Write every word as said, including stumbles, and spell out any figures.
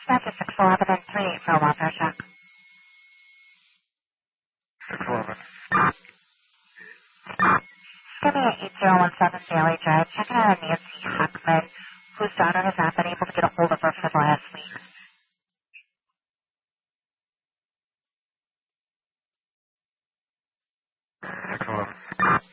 Staff is six eleven and three eight for a welfare check. six eleven. Give me an eight zero one seven Bailey Drive. Checking out on Nancy Huckman, whose daughter has not been able to get a hold of her for the last week. six eleven.